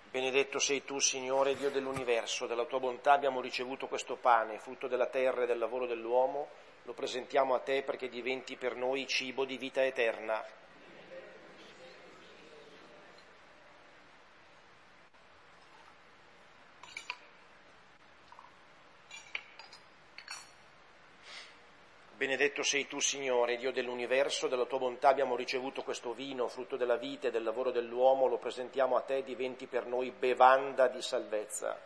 Benedetto sei tu, Signore, Dio dell'universo, dalla tua bontà abbiamo ricevuto questo pane, frutto della terra e del lavoro dell'uomo, lo presentiamo a te perché diventi per noi cibo di vita eterna. Benedetto sei tu, Signore, Dio dell'universo, dalla tua bontà abbiamo ricevuto questo vino, frutto della vita e del lavoro dell'uomo, lo presentiamo a te, diventi per noi bevanda di salvezza.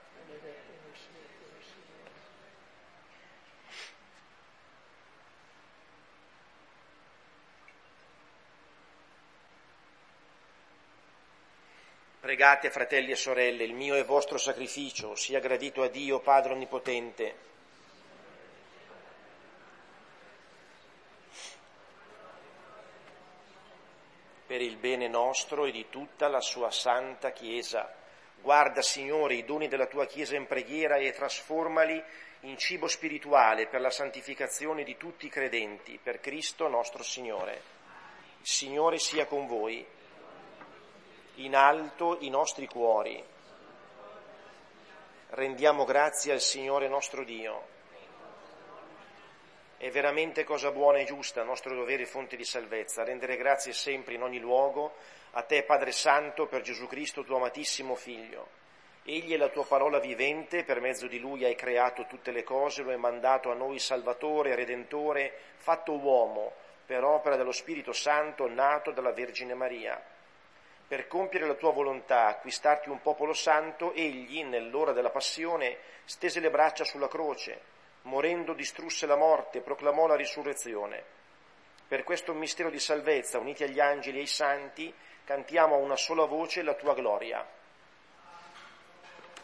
Pregate, fratelli e sorelle, il mio e vostro sacrificio sia gradito a Dio, Padre Onnipotente. Per il bene nostro e di tutta la sua santa Chiesa. Guarda, Signore, i doni della tua Chiesa in preghiera e trasformali in cibo spirituale per la santificazione di tutti i credenti, per Cristo nostro Signore. Il Signore sia con voi. In alto i nostri cuori. Rendiamo grazie al Signore nostro Dio. È veramente cosa buona e giusta, nostro dovere e fonte di salvezza, rendere grazie sempre in ogni luogo a te, Padre Santo, per Gesù Cristo, tuo amatissimo Figlio. Egli è la tua parola vivente, per mezzo di Lui hai creato tutte le cose, lo hai mandato a noi Salvatore, Redentore, fatto uomo, per opera dello Spirito Santo, nato dalla Vergine Maria. Per compiere la tua volontà, acquistarti un popolo santo, egli, nell'ora della passione, stese le braccia sulla croce, morendo distrusse la morte e proclamò la risurrezione. Per questo mistero di salvezza, uniti agli angeli e ai santi, cantiamo a una sola voce la tua gloria.